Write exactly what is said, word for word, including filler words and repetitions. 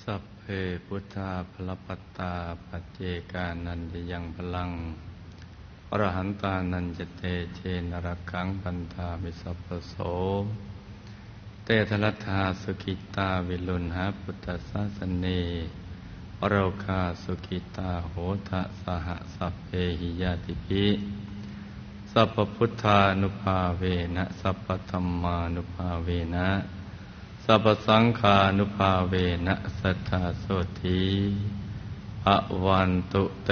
สัพเพพุทธาภลปัตตาปัจเจกานันจะยังพลังอรหันตานันจะเตเชนรักขังปันธามิสัพพโสเตทลัทธาสุกิตาวิลุณหาพุทธศาสเนโรคาสุกิตาโหทะสหสัพเพหิยาติภิสัพพพุทธานุภาเวนะสัพพธัมมานุภาเวนะสัพพสังฆานุภาเวนะสัทธาโสธีภวันตุเต